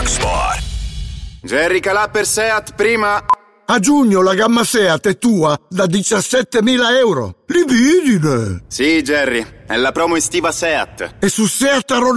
Rocksport. Jerry Calà per Seat prima. A giugno la gamma Seat è tua da 17.000 euro. Libidine! Sì, Jerry, è la promo estiva Seat. E su Seat